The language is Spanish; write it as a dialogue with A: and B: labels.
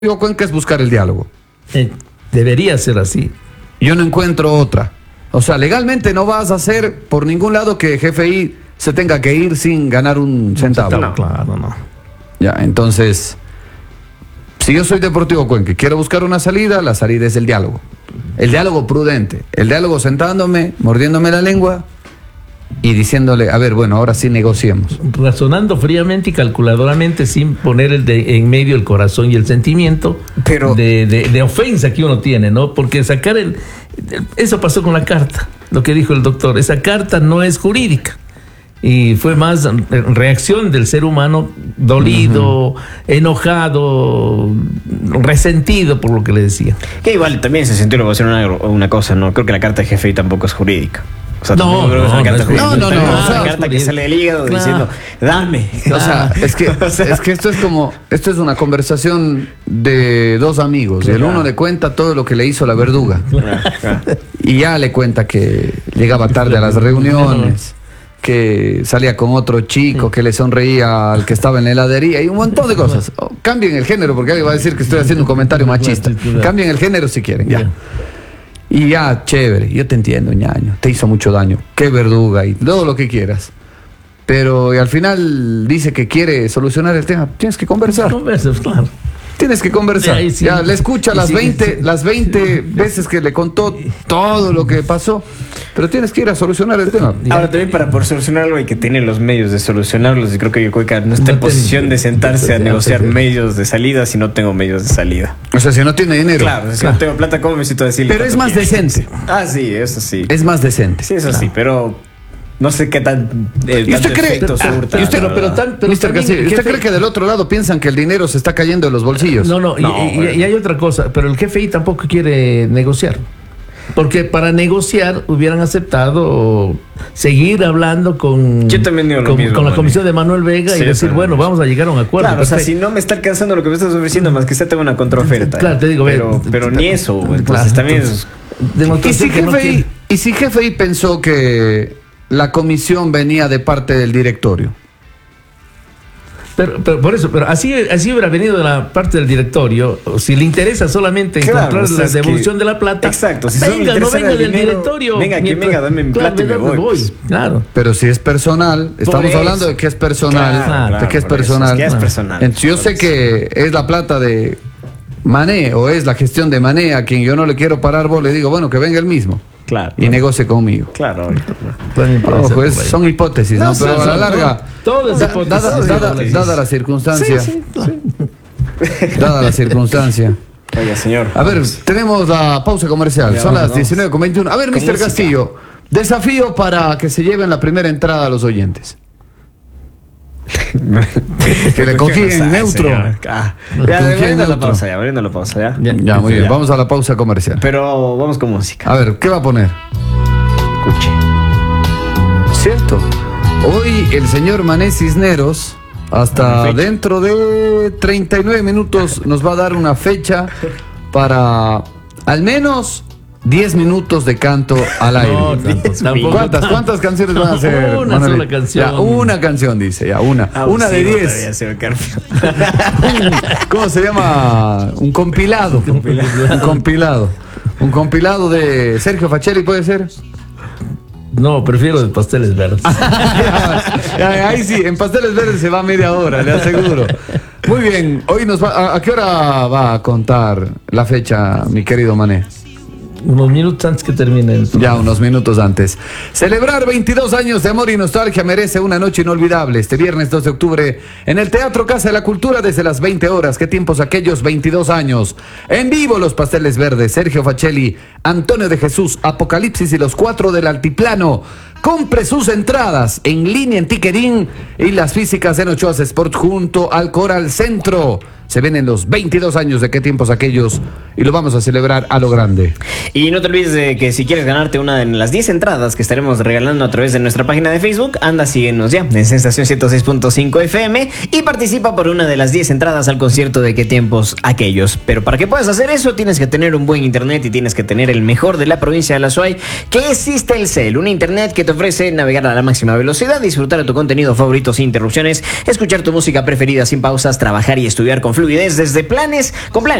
A: Cuenca es buscar el diálogo.
B: Debería ser así.
A: Yo no encuentro otra. O sea, legalmente no vas a hacer por ningún lado que GFI se tenga que ir sin ganar un centavo.
B: No, claro, no.
A: Ya, entonces, si yo soy Deportivo Cuenca y quiero buscar una salida, la salida es el diálogo. El diálogo prudente. El diálogo sentándome, mordiéndome la lengua y diciéndole, a ver, bueno, ahora sí negociemos.
B: Razonando fríamente y calculadoramente, sin poner en medio el corazón y el sentimiento,
A: pero
B: de ofensa que uno tiene, ¿no? Porque sacar eso pasó con la carta, lo que dijo el doctor. Esa carta no es jurídica. Y fue más reacción del ser humano dolido, enojado, resentido por lo que le decía.
C: Que igual también se sintió una cosa, ¿no? Creo que la carta de GFI tampoco es jurídica. O sea,
A: no,
C: una
A: carta
C: que sale del hígado diciendo, dame.
A: O sea, es que esto es una conversación de dos amigos. Y el uno le cuenta todo lo que le hizo la verduga. Y ya le cuenta que llegaba tarde a las reuniones, que salía con otro chico, que le sonreía al que estaba en la heladería y un montón de cosas. Cambien el género, porque alguien va a decir que estoy haciendo un comentario machista. Cambien el género si quieren, ya. Y ya, chévere, yo te entiendo, ñaño, te hizo mucho daño, qué verduga y todo lo que quieras. Pero y al final dice que quiere solucionar el tema, tienes que conversar.
B: Conversas, claro.
A: Tienes que conversar.
B: Sí.
A: Ya le escucha las 20 veces que le contó todo lo que pasó, pero tienes que ir a solucionar el tema.
C: Ahora también para poder solucionar algo hay que tener los medios de solucionarlos, y creo que Cuenca no está en posición de sentarse a negociar medios de salida si no tengo medios de salida.
A: O sea, si no tiene dinero.
C: Claro, si no tengo plata, ¿cómo me siento a decirle?
A: Pero es más decente.
C: Ah, sí, eso sí.
A: Es más decente.
C: Sí, eso sí, pero no sé qué tan
A: ¿Y usted cree? ¿Usted cree que del otro lado piensan que el dinero se está cayendo de los bolsillos?
B: No, y hay otra cosa, pero el GFI tampoco quiere negociar. Porque para negociar hubieran aceptado seguir hablando con la comisión de Manuel Vega y decir, bueno, vamos a llegar a un acuerdo.
C: Claro, o sea, si no me está alcanzando lo que me estás ofreciendo, más que sea tengo una contraoferta.
B: Claro, te digo,
C: pero ni eso, entonces también es...
A: ¿Y si GFI pensó que la comisión venía de parte del directorio?
B: Pero por eso, pero así hubiera venido de la parte del directorio. Si le interesa solamente encontrar la devolución de la plata,
C: exacto, si
B: venga, no venga del directorio.
C: Venga, dame mi plata y me voy.
B: Claro.
A: Pero si es personal, estamos hablando de que es personal, de que es personal. Entonces, yo sé que es la plata de Mané o es la gestión de Mané a quien yo no le quiero parar vos, le digo, bueno, que venga él mismo.
C: Claro.
A: Y negocie conmigo.
C: Claro.
A: Pues son hipótesis, ¿no? Pero a la larga, dada la circunstancia. Dada la circunstancia.
C: Oiga, señor.
A: A ver, tenemos la pausa comercial. Son las 19:21. A ver, Mr. Castillo, desafío para que se lleven la primera entrada a los oyentes. Que le confíen en neutro.
C: Abriendo la pausa,
A: ya, muy bien, vamos a la pausa comercial.
C: Pero vamos con música.
A: A ver, ¿qué va a poner?
C: Escuche.
A: Cierto. Hoy el señor Mané Cisneros, hasta dentro de 39 minutos, nos va a dar una fecha para al menos 10 minutos de canto al aire. ¿Cuántas canciones van a hacer?
B: Una sola canción.
A: Ya, una canción, dice, ya, una. Una de 10. ¿Cómo se llama? Un compilado. Un compilado de Sergio Facelli, ¿puede ser?
B: No, prefiero de Pasteles Verdes.
A: Ahí sí, en Pasteles Verdes se va media hora, le aseguro. Muy bien, hoy ¿a qué hora va a contar la fecha, mi querido Mané?
B: Unos minutos antes que termine el programa.
A: Ya, unos minutos antes. Celebrar 22 años de amor y nostalgia merece una noche inolvidable. Este viernes 2 de octubre en el Teatro Casa de la Cultura desde las 20 horas. ¿Qué tiempos aquellos? 22 años. En vivo los Pasteles Verdes, Sergio Facelli, Antonio de Jesús, Apocalipsis y los 4 del Altiplano. Compre sus entradas en línea en Ticketing y las físicas en Ochoas Sport junto al Coral Centro. Se ven en los 22 años de qué tiempos aquellos y lo vamos a celebrar a lo grande.
C: Y no te olvides de que si quieres ganarte una de las 10 entradas que estaremos regalando a través de nuestra página de Facebook, anda, síguenos ya en Sensación 106.5 FM y participa por una de las 10 entradas al concierto de qué tiempos aquellos. Pero para que puedas hacer eso tienes que tener un buen internet y tienes que tener el mejor de la provincia de La Suay, que es Sistelcel, un internet que te ofrece navegar a la máxima velocidad, disfrutar de tu contenido favorito sin interrupciones, escuchar tu música preferida sin pausas, trabajar y estudiar con fluidez desde Planes. Con Planes